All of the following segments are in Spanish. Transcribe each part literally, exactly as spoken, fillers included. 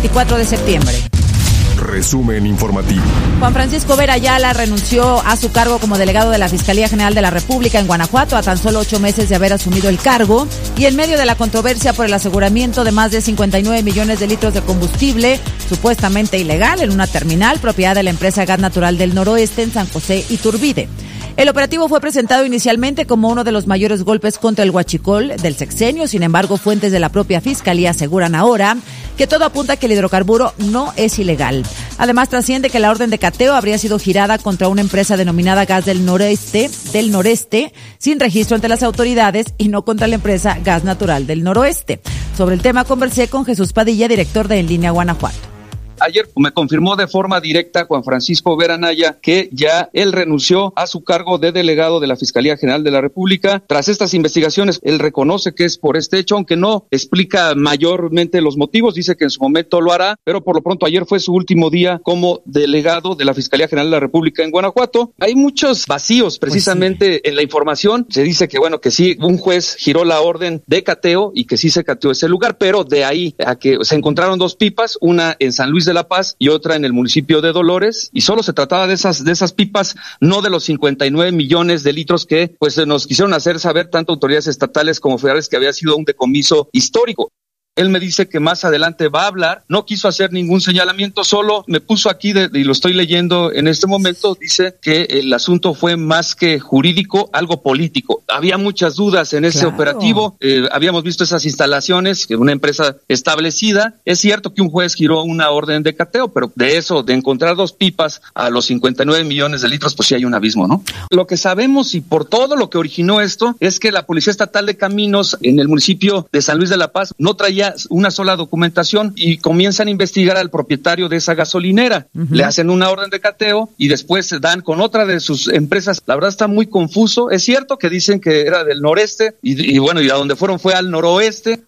veinticuatro de septiembre. Resumen informativo. Juan Francisco Vera Ayala renunció a su cargo como delegado de la Fiscalía General de la República en Guanajuato a tan solo ocho meses de haber asumido el cargo y en medio de la controversia por el aseguramiento de más de cincuenta y nueve millones de litros de combustible supuestamente ilegal en una terminal propiedad de la empresa Gas Natural del Noroeste en San José Iturbide. El operativo fue presentado inicialmente como uno de los mayores golpes contra el huachicol del sexenio. Sin embargo, fuentes de la propia Fiscalía aseguran ahora que todo apunta a que el hidrocarburo no es ilegal. Además, trasciende que la orden de cateo habría sido girada contra una empresa denominada Gas del Noreste, del Noreste, sin registro ante las autoridades y no contra la empresa Gas Natural del Noroeste. Sobre el tema conversé con Jesús Padilla, director de En Línea Guanajuato. Ayer me confirmó de forma directa Juan Francisco Vera Anaya que ya él renunció a su cargo de delegado de la Fiscalía General de la República. Tras estas investigaciones, él reconoce que es por este hecho, aunque no explica mayormente los motivos, dice que en su momento lo hará, pero por lo pronto ayer fue su último día como delegado de la Fiscalía General de la República en Guanajuato. Hay muchos vacíos precisamente pues sí. En la información. Se dice que bueno, que sí, un juez giró la orden de cateo y que sí se cateó ese lugar, pero de ahí a que se encontraron dos pipas, una en San Luis de La Paz y otra en el municipio de Dolores, y solo se trataba de esas de esas pipas, no de los cincuenta y nueve millones de litros que pues nos quisieron hacer saber tanto autoridades estatales como federales que había sido un decomiso histórico. Él me dice que más adelante va a hablar, no quiso hacer ningún señalamiento, solo me puso aquí de, y lo estoy leyendo en este momento, dice que el asunto fue más que jurídico, algo político. Había muchas dudas en ese claro. operativo, eh, habíamos visto esas instalaciones, que una empresa establecida, es cierto que un juez giró una orden de cateo, pero de eso, de encontrar dos pipas a los cincuenta y nueve millones de litros, pues sí hay un abismo, ¿no? Lo que sabemos y por todo lo que originó esto, es que la Policía Estatal de Caminos en el municipio de San Luis de la Paz no traía una sola documentación y comienzan a investigar al propietario de esa gasolinera. Uh-huh. Le hacen una orden de cateo y después se dan con otra de sus empresas. La verdad está muy confuso. Es cierto que dicen que era del noreste y, y bueno, y a donde fueron fue al noroeste.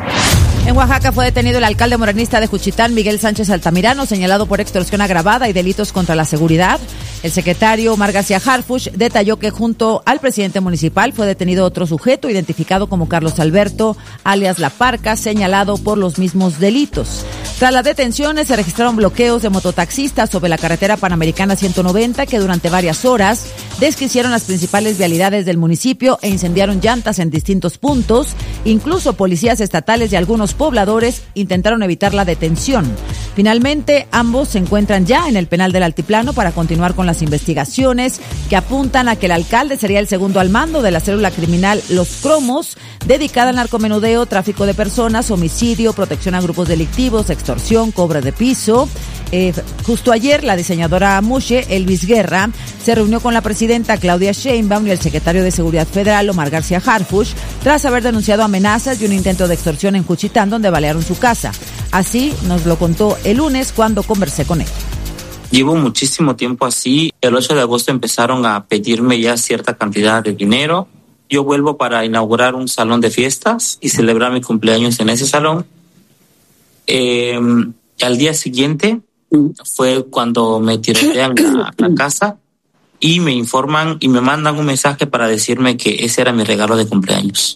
En Oaxaca fue detenido el alcalde morenista de Juchitán, Miguel Sánchez Altamirano, señalado por extorsión agravada y delitos contra la seguridad. El secretario Omar García Harfuch detalló que junto al presidente municipal fue detenido otro sujeto identificado como Carlos Alberto, alias La Parca, señalado por los mismos delitos. Tras las detenciones se registraron bloqueos de mototaxistas sobre la carretera Panamericana ciento noventa que durante varias horas desquiciaron las principales vialidades del municipio e incendiaron llantas en distintos puntos. Incluso policías estatales y algunos pobladores intentaron evitar la detención. Finalmente, ambos se encuentran ya en el penal del Altiplano para continuar con las investigaciones que apuntan a que el alcalde sería el segundo al mando de la célula criminal Los Cromos, dedicada al narcomenudeo, tráfico de personas, homicidio, protección a grupos delictivos, extorsión, cobro de piso. Eh, justo ayer, la diseñadora Mushe, Elvis Guerra, se reunió con la presidenta Claudia Sheinbaum y el secretario de Seguridad Federal, Omar García Harfuch, tras haber denunciado amenazas y un intento de extorsión en Juchitán, donde balearon su casa. Así nos lo contó el lunes cuando conversé con él. Llevo muchísimo tiempo así. El ocho de agosto empezaron a pedirme ya cierta cantidad de dinero. Yo vuelvo para inaugurar un salón de fiestas y celebrar mi cumpleaños en ese salón. Eh, al día siguiente fue cuando me tirotean la, la casa y me informan y me mandan un mensaje para decirme que ese era mi regalo de cumpleaños.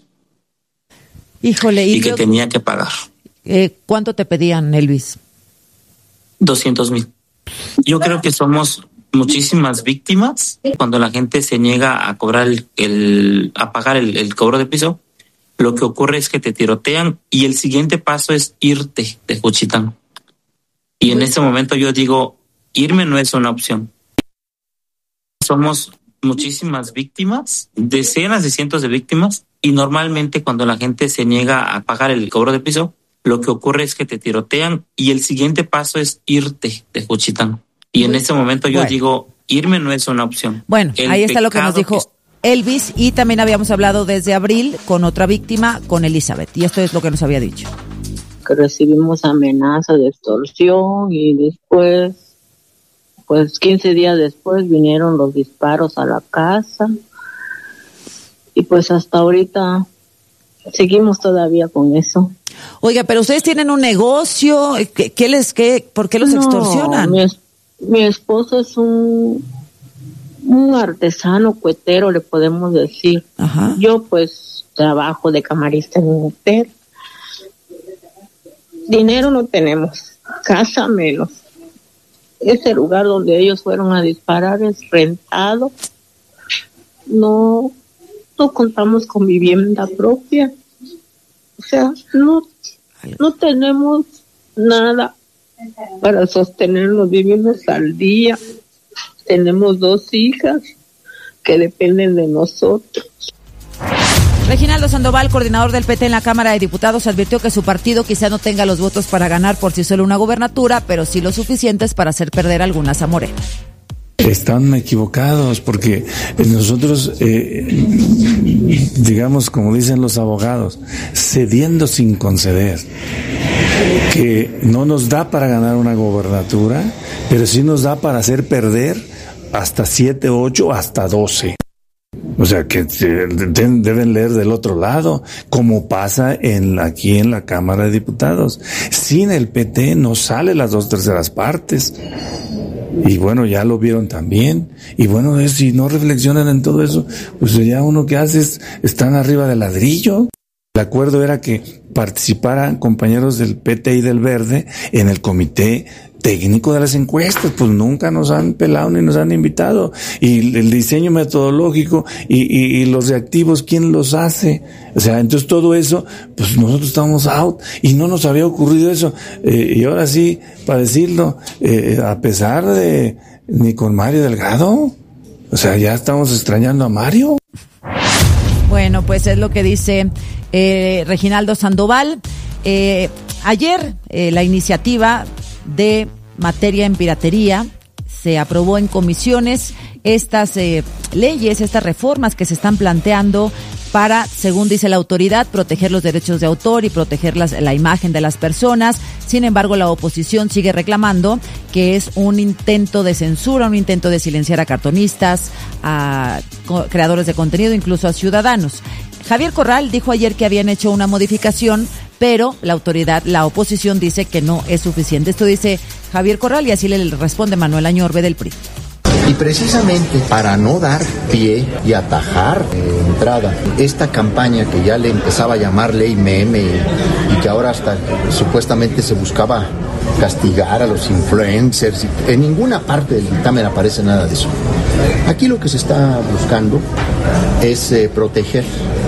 Híjole, y, y que yo, tenía que pagar. Eh, ¿Cuánto te pedían, Elvis? doscientos mil. Yo creo que somos muchísimas víctimas cuando la gente se niega a cobrar el, el a pagar el, el cobro de piso. Lo que ocurre es que te tirotean y el siguiente paso es irte de Juchitán. Y en ese momento yo digo, irme no es una opción. Somos muchísimas víctimas, decenas de cientos de víctimas, y normalmente cuando la gente se niega a pagar el cobro de piso, lo que ocurre es que te tirotean y el siguiente paso es irte de Juchitán. Y en ese momento yo bueno. digo, irme no es una opción. Bueno, el ahí está lo que nos dijo que... Elvis, y también habíamos hablado desde abril con otra víctima, con Elizabeth, y esto es lo que nos había dicho. Que recibimos amenazas de extorsión y después, pues quince días después vinieron los disparos a la casa y pues hasta ahorita seguimos todavía con eso. Oiga, pero ustedes tienen un negocio, ¿qué, qué les, qué, por qué los no, extorsionan? Mi, es, mi esposo es un, un artesano cuetero, le podemos decir. Ajá. Yo pues trabajo de camarista en un hotel. Dinero no tenemos. casa menos. Ese lugar donde ellos fueron a disparar es rentado. No, no contamos con vivienda propia. O sea, no, no tenemos nada para sostenernos. Vivimos al día. Tenemos dos hijas que dependen de nosotros. Reginaldo Sandoval, coordinador del P T en la Cámara de Diputados, advirtió que su partido quizá no tenga los votos para ganar por sí solo una gubernatura, pero sí los suficientes para hacer perder algunas a Morena. Están equivocados porque nosotros, eh, digamos, como dicen los abogados, cediendo sin conceder, que no nos da para ganar una gubernatura, pero sí nos da para hacer perder hasta siete, ocho, hasta doce. O sea, que deben leer del otro lado, como pasa en aquí en la Cámara de Diputados. Sin el P T no sale las dos terceras partes. Y bueno, ya lo vieron también. Y bueno, es, si no reflexionan en todo eso, pues ya uno que hace es, están arriba del ladrillo. El acuerdo era que participaran compañeros del P T y del Verde en el comité técnico de las encuestas, pues nunca nos han pelado ni nos han invitado. Y el diseño metodológico y, y, y los reactivos, ¿quién los hace? O sea, entonces todo eso, pues nosotros estamos out y no nos había ocurrido eso. Eh, y ahora sí, para decirlo, eh, a pesar de ni con Mario Delgado, o sea, ya estamos extrañando a Mario. Bueno, pues es lo que dice eh, Reginaldo Sandoval. Eh, ayer eh, la iniciativa de materia en piratería se aprobó en comisiones. Estas eh, leyes, estas reformas que se están planteando para, según dice la autoridad, proteger los derechos de autor y proteger las, la imagen de las personas. Sin embargo, la oposición sigue reclamando que es un intento de censura, un intento de silenciar a cartonistas, a co- creadores de contenido, incluso a ciudadanos. Javier Corral dijo ayer que habían hecho una modificación, pero la autoridad, la oposición dice que no es suficiente. Esto dice Javier Corral y así le responde Manuel Añorbe del P R I. Y precisamente para no dar pie y atajar eh, entrada esta campaña que ya le empezaba a llamar ley meme y, y que ahora hasta supuestamente se buscaba castigar a los influencers, y en ninguna parte del dictamen aparece nada de eso. Aquí lo que se está buscando es eh, proteger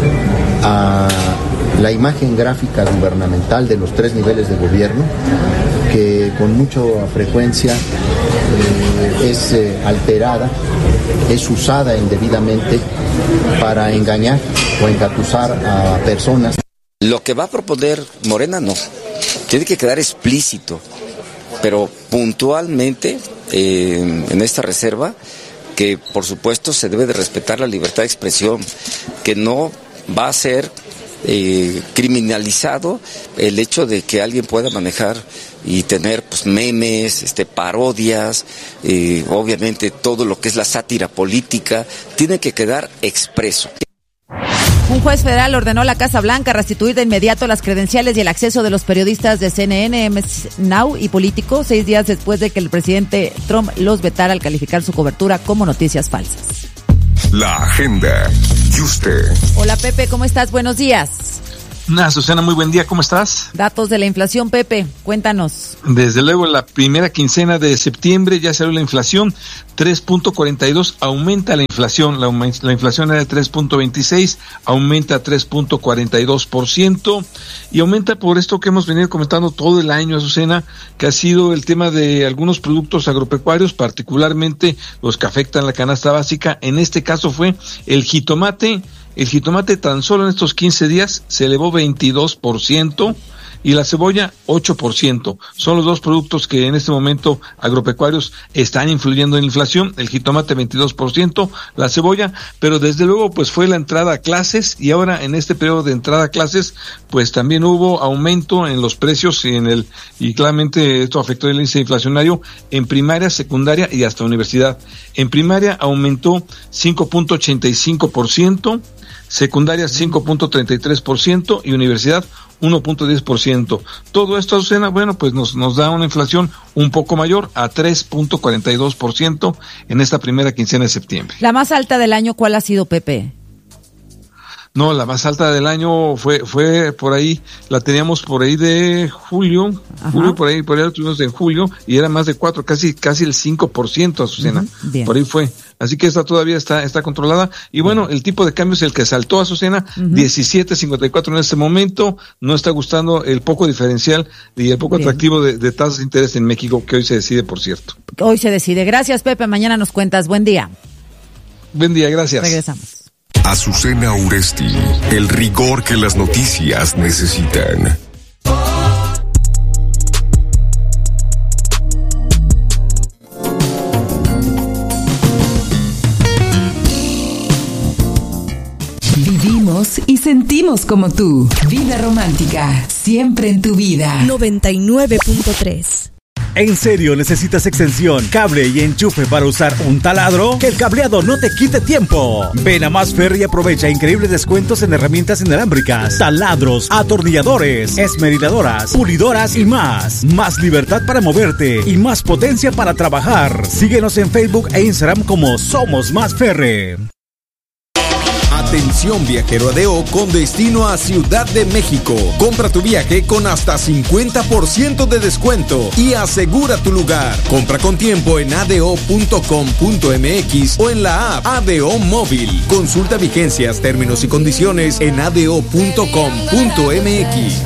a la imagen gráfica gubernamental de los tres niveles de gobierno, que con mucha frecuencia eh, es eh, alterada, es usada indebidamente para engañar o engatusar a personas. Lo que va a proponer Morena no, tiene que quedar explícito, pero puntualmente eh, en esta reserva, que por supuesto se debe de respetar la libertad de expresión, que no va a ser eh, criminalizado el hecho de que alguien pueda manejar y tener pues memes, este parodias, eh, obviamente todo lo que es la sátira política, tiene que quedar expreso. Un juez federal ordenó a la Casa Blanca restituir de inmediato las credenciales y el acceso de los periodistas de C N N, M S Now y Político, seis días después de que el presidente Trump los vetara al calificar su cobertura como noticias falsas. La agenda. ¿Y usted? Hola Pepe, ¿cómo estás? Buenos días. Nah, Susana, muy buen día, ¿cómo estás? Datos de la inflación, Pepe, cuéntanos. Desde luego, la primera quincena de septiembre ya salió la inflación, tres punto cuarenta y dos, aumenta la inflación, la, la inflación era de tres punto veintiséis, aumenta a tres punto cuarenta y dos por ciento, y aumenta por esto que hemos venido comentando todo el año, Susana, que ha sido el tema de algunos productos agropecuarios, particularmente los que afectan la canasta básica. En este caso fue el jitomate. El jitomate tan solo en estos quince días se elevó veintidós por ciento y la cebolla ocho por ciento. Son los dos productos que en este momento agropecuarios están influyendo en la inflación. El jitomate veintidós por ciento, la cebolla, pero desde luego pues fue la entrada a clases y ahora en este periodo de entrada a clases pues también hubo aumento en los precios y en el y claramente esto afectó el índice inflacionario en primaria, secundaria y hasta universidad. En primaria aumentó cinco punto ochenta y cinco por ciento, secundaria cinco punto treinta y tres por ciento y universidad uno punto diez por ciento. Todo esto, Susana, bueno, pues nos, nos da una inflación un poco mayor a tres punto cuarenta y dos por ciento en esta primera quincena de septiembre. La más alta del año, ¿cuál ha sido, Pepe? No, la más alta del año fue fue por ahí, la teníamos por ahí de julio, Ajá. julio por ahí, por ahí la tuvimos en julio y era más de cuatro, casi casi el cinco por ciento, Azucena. Uh-huh. Por ahí fue. Así que esta todavía está está controlada y bueno, uh-huh. el tipo de cambio es el que saltó, Azucena, uh-huh. diecisiete cincuenta y cuatro en este momento. No está gustando el poco diferencial y el poco Bien. atractivo de, de tasas de interés en México, que hoy se decide, por cierto. Hoy se decide. Gracias, Pepe. Mañana nos cuentas. Buen día. Buen día, gracias. Regresamos. Azucena Uresti, el rigor que las noticias necesitan. Vivimos y sentimos como tú. Vida romántica, siempre en tu vida. noventa y nueve punto tres. ¿En serio necesitas extensión, cable y enchufe para usar un taladro? Que el cableado no te quite tiempo. Ven a Más Ferry y aprovecha increíbles descuentos en herramientas inalámbricas, taladros, atornilladores, esmeriladoras, pulidoras y más. Más libertad para moverte y más potencia para trabajar. Síguenos en Facebook e Instagram como Somos Más Ferry. Atención viajero A D O con destino a Ciudad de México. Compra tu viaje con hasta cincuenta por ciento de descuento y asegura tu lugar. Compra con tiempo en a d o punto com punto m x o en la app A D O Móvil. Consulta vigencias, términos y condiciones en a d o punto com punto m x.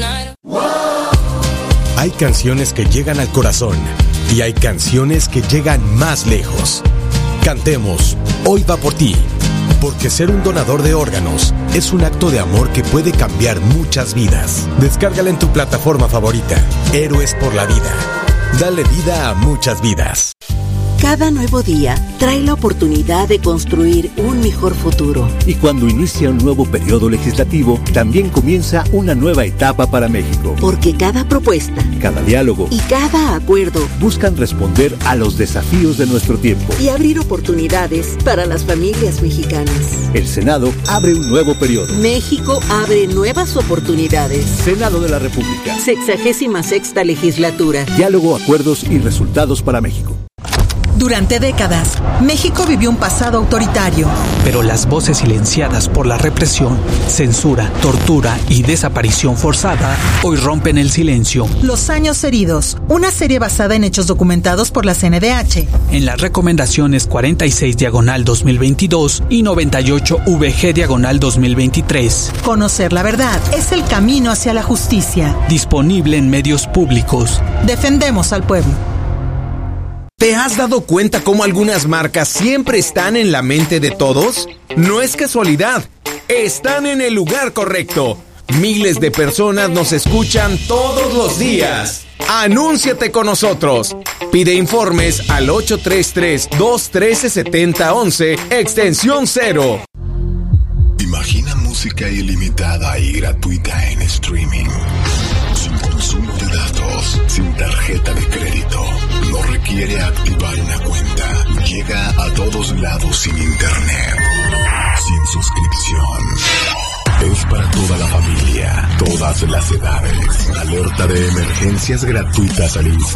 Hay canciones que llegan al corazón y hay canciones que llegan más lejos. Cantemos Hoy va por ti. Porque ser un donador de órganos es un acto de amor que puede cambiar muchas vidas. Descárgala en tu plataforma favorita. Héroes por la vida. Dale vida a muchas vidas. Cada nuevo día trae la oportunidad de construir un mejor futuro. Y cuando inicia un nuevo periodo legislativo, también comienza una nueva etapa para México. Porque cada propuesta, cada diálogo y cada acuerdo buscan responder a los desafíos de nuestro tiempo y abrir oportunidades para las familias mexicanas. El Senado abre un nuevo periodo. México abre nuevas oportunidades. Senado de la República. Sexagésima sexta legislatura. Diálogo, acuerdos y resultados para México. Durante décadas, México vivió un pasado autoritario. Pero las voces silenciadas por la represión, censura, tortura y desaparición forzada hoy rompen el silencio. Los años heridos, una serie basada en hechos documentados por la C N D H. En las recomendaciones cuarenta y seis diagonal dos mil veintidós y noventa y ocho V G diagonal dos mil veintitrés. Conocer la verdad es el camino hacia la justicia. Disponible en medios públicos. Defendemos al pueblo. ¿Te has dado cuenta cómo algunas marcas siempre están en la mente de todos? No es casualidad, están en el lugar correcto. Miles de personas nos escuchan todos los días. Anúnciate con nosotros. Pide informes al ocho tres tres, dos uno tres, siete cero uno uno, extensión cero. Imagina música ilimitada y gratuita en streaming. Sin consumo de datos, sin tarjeta de crédito. No requiere activar una cuenta. Llega a todos lados sin internet. Sin suscripción. Es para toda la familia, todas las edades. Alerta de emergencias gratuitas al instante.